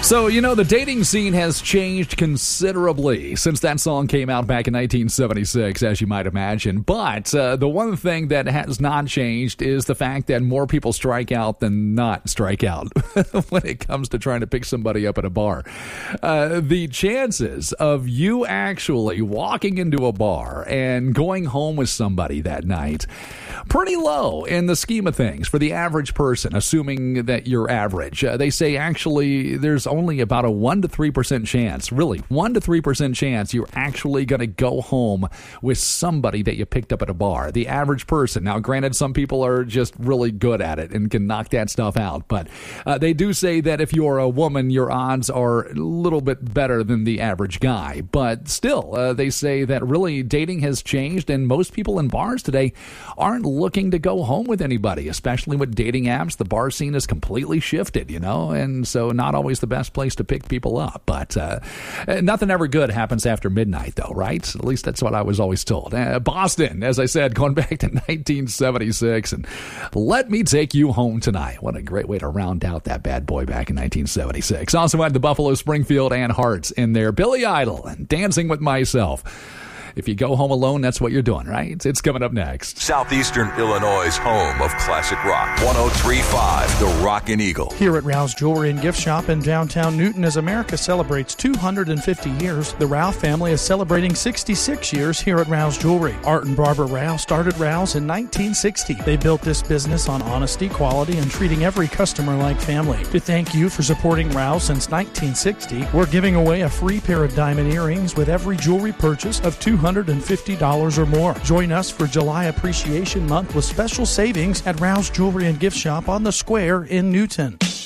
So, the dating scene has changed considerably since that song came out back in 1976, as you might imagine. But the one thing that has not changed is the fact that more people strike out than not strike out when it comes to trying to pick somebody up at a bar. The chances of you actually walking into a bar and going home with somebody that night, pretty low in the scheme of things for the average person, assuming that you're average. They say actually there's only about a 1 to 3% chance, really 1 to 3% chance you're actually going to go home with somebody that you picked up at a bar. The average person. Now, granted, some people are just really good at it and can knock that stuff out, but they do say that if you're a woman, your odds are a little bit better than the average guy. But still, they say that really dating has changed, and most people in bars today aren't looking to go home with anybody, especially with dating apps. The bar scene has completely shifted, and so not always the best place to pick people up. But nothing ever good happens after midnight, though, right? At least that's what I was always told. Boston, as I said, going back to 1976, and Let Me Take You Home Tonight. What a great way to round out that bad boy back in 1976. Also had the Buffalo, Springfield, and Hearts in there. Billy Idol and Dancing with Myself. If you go home alone, that's what you're doing, right? It's coming up next. Southeastern Illinois' home of classic rock. 103.5, The Rockin' Eagle. Here at Rouse Jewelry and Gift Shop in downtown Newton, as America celebrates 250 years, the Rouse family is celebrating 66 years here at Rouse Jewelry. Art and Barbara Rouse started Rouse in 1960. They built this business on honesty, quality, and treating every customer like family. To thank you for supporting Rouse since 1960, we're giving away a free pair of diamond earrings with every jewelry purchase of $250 or more. Join us for July Appreciation Month with special savings at Rouse Jewelry and Gift Shop on the Square in Newton.